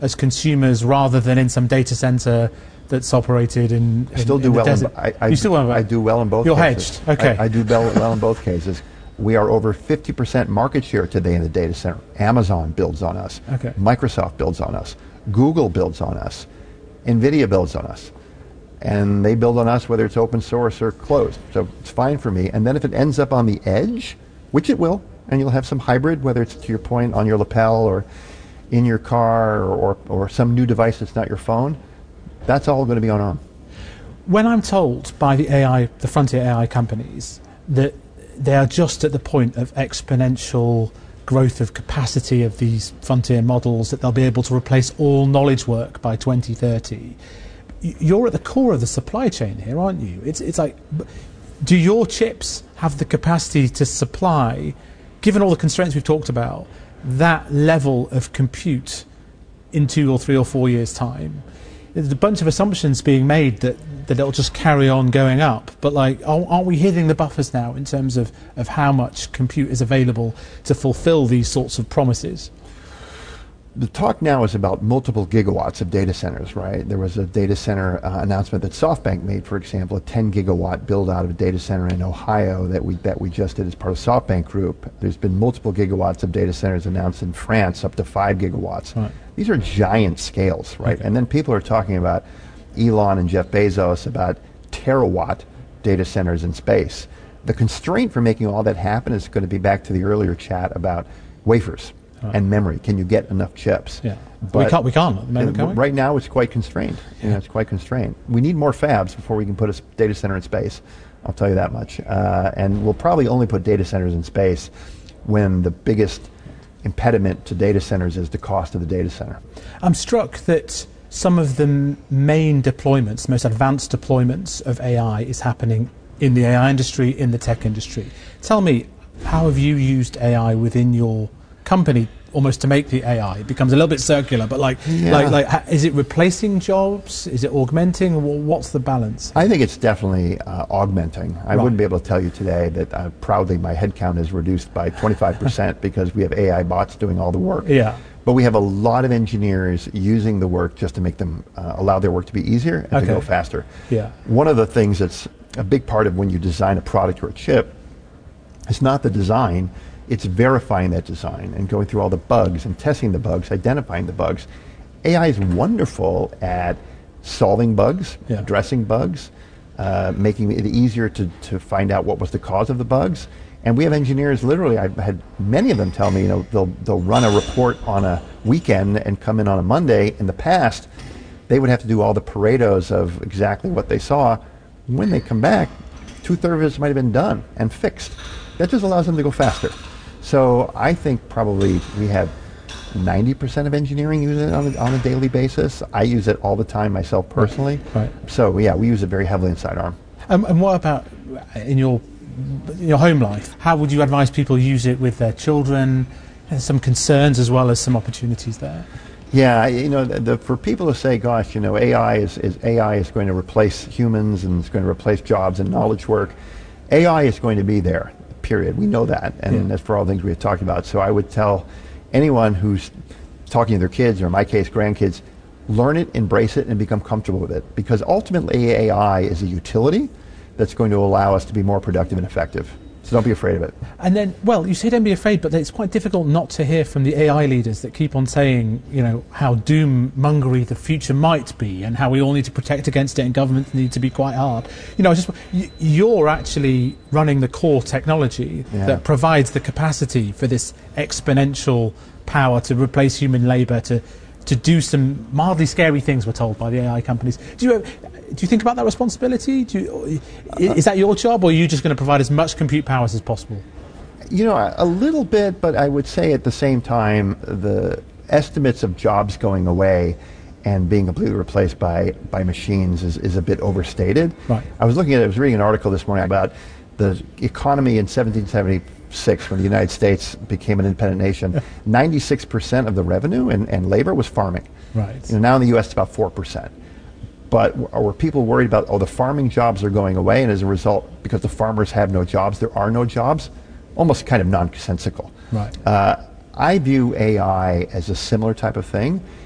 as consumers rather than in some data center that's operated in I still do well. I do well in both You're cases. hedged. Okay. I do well in both cases. We are over 50% market share today in the data center. Amazon builds on us. Okay. Microsoft builds on us. Google builds on us. NVIDIA builds on us. And they build on us whether it's open source or closed. So it's fine for me. And then if it ends up on the edge, which it will, and you'll have some hybrid, whether it's, to your point, on your lapel or in your car or some new device that's not your phone, that's all going to be on ARM. When I'm told by the frontier AI companies, that they are just at the point of exponential growth of capacity of these frontier models, that they'll be able to replace all knowledge work by 2030. You're at the core of the supply chain here, aren't you? It's like, do your chips have the capacity to supply, given all the constraints we've talked about, that level of compute in 2 or 3 or 4 years' time? There's a bunch of assumptions being made that it'll just carry on going up. But like, aren't we hitting the buffers now in terms of how much compute is available to fulfill these sorts of promises? The talk now is about multiple gigawatts of data centers, right? There was a data center announcement that SoftBank made, for example, a 10 gigawatt build out of a data center in Ohio that we just did as part of SoftBank Group. There's been multiple gigawatts of data centers announced in France, up to 5 gigawatts. Right. These are giant scales, right? Okay. And then people are talking about Elon and Jeff Bezos about terawatt data centers in space. The constraint for making all that happen is going to be back to the earlier chat about wafers. Right. And memory. Can you get enough chips? Yeah, but we can't at the moment, can we? Right now, it's quite constrained. Yeah. It's quite constrained. We need more fabs before we can put a data center in space. I'll tell you that much. And we'll probably only put data centers in space when the biggest impediment to data centers is the cost of the data center. I'm struck that some of the main deployments, most advanced deployments of AI is happening in the AI industry, in the tech industry. Tell me, how have you used AI within your company almost to make the AI? It becomes a little bit circular, but is it replacing jobs? Is it augmenting? What's the balance? I think it's definitely augmenting. I wouldn't be able to tell you today that proudly my headcount is reduced by 25% because we have AI bots doing all the work. Yeah. But we have a lot of engineers using the work just to make them allow their work to be easier and to go faster. Yeah. One of the things that's a big part of when you design a product or a chip is not the design. It's verifying that design and going through all the bugs and testing the bugs, identifying the bugs. AI is wonderful at solving bugs, addressing bugs, making it easier to find out what was the cause of the bugs. And we have engineers, literally, I've had many of them tell me, they'll run a report on a weekend and come in on a Monday. In the past, they would have to do all the Paretos of exactly what they saw. When they come back, 2/3 of it might have been done and fixed. That just allows them to go faster. So I think probably we have 90% of engineering use it on a daily basis. I use it all the time myself personally. Right. So yeah, we use it very heavily inside ARM. And what about in your home life? How would you advise people use it with their children? There's some concerns as well as some opportunities there. Yeah, for people to say, gosh, AI is going to replace humans and it's going to replace jobs and knowledge work. AI is going to be there. Period. We know that, and that's for all the things we have talked about. So I would tell anyone who's talking to their kids, or in my case, grandkids, learn it, embrace it, and become comfortable with it. Because ultimately, AI is a utility that's going to allow us to be more productive and effective. So don't be afraid of it. And then, well, you say don't be afraid, but it's quite difficult not to hear from the AI leaders that keep on saying, how doom-mongery the future might be and how we all need to protect against it and governments need to be quite hard. You're actually running the core technology that provides the capacity for this exponential power to replace human labour, to do some mildly scary things, we're told by the AI companies. Do you think about that responsibility? Is that your job, or are you just going to provide as much compute power as possible? A little bit, but I would say at the same time, the estimates of jobs going away and being completely replaced by machines is a bit overstated. Right. I was reading an article this morning about the economy in 1776, when the United States became an independent nation. 96% of the revenue and labor was farming. Right. Now in the U.S. it's about 4%. But were people worried about, the farming jobs are going away, and as a result, because the farmers have no jobs, there are no jobs? Almost kind of nonsensical. Right. I view AI as a similar type of thing.